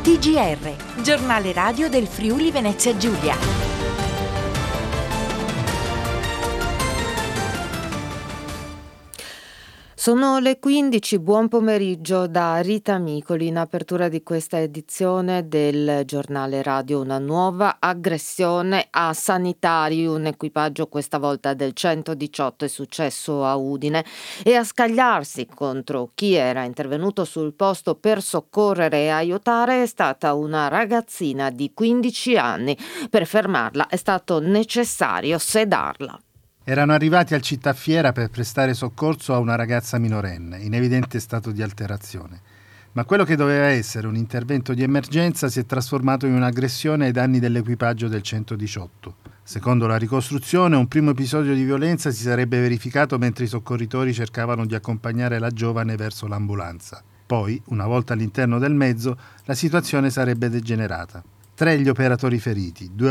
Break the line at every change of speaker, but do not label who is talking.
TGR, giornale radio del Friuli Venezia Giulia.
Sono le 15, buon pomeriggio da Rita Micoli in apertura di questa edizione del giornale radio. Una nuova aggressione a sanitari, un equipaggio questa volta del 118 è successo a Udine, e a scagliarsi contro chi era intervenuto sul posto per soccorrere e aiutare è stata una ragazzina di 15 anni. Per fermarla è stato necessario sedarla.
Erano arrivati al Città Fiera per prestare soccorso a una ragazza minorenne, in evidente stato di alterazione. Ma quello che doveva essere un intervento di emergenza si è trasformato in un'aggressione ai danni dell'equipaggio del 118. Secondo la ricostruzione, un primo episodio di violenza si sarebbe verificato mentre i soccorritori cercavano di accompagnare la giovane verso l'ambulanza. Poi, una volta all'interno del mezzo, la situazione sarebbe degenerata. 3 gli operatori feriti, 2